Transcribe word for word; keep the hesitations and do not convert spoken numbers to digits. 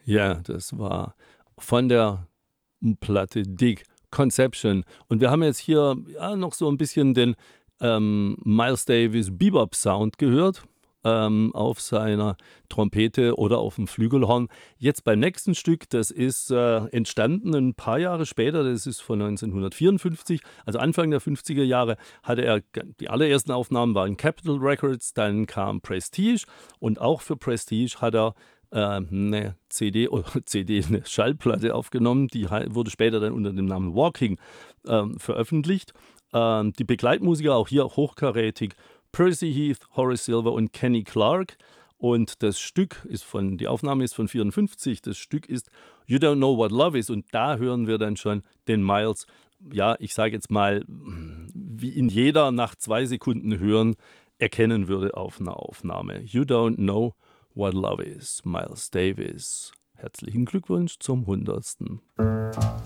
Ja, das war von der Platte Dig, Conception. Und wir haben jetzt hier ja, noch so ein bisschen den ähm, Miles Davis Bebop-Sound gehört ähm, auf seiner Trompete oder auf dem Flügelhorn. Jetzt beim nächsten Stück, das ist äh, entstanden ein paar Jahre später, das ist von neunzehnhundertvierundfünfzig, also Anfang der fünfziger Jahre, hatte er, die allerersten Aufnahmen waren Capitol Records, dann kam Prestige und auch für Prestige hat er äh, eine C D oder C D, eine Schallplatte aufgenommen, die wurde später dann unter dem Namen Walking ähm, veröffentlicht. Ähm, die Begleitmusiker auch hier hochkarätig, Percy Heath, Horace Silver und Kenny Clarke. Und das Stück ist von, die Aufnahme ist von vierundfünfzig, das Stück ist You Don't Know What Love Is. Und da hören wir dann schon den Miles, ja, ich sage jetzt mal, wie ihn jeder nach zwei Sekunden hören erkennen würde auf einer Aufnahme. You Don't Know What Love Is, Miles Davis. Herzlichen Glückwunsch zum hundertsten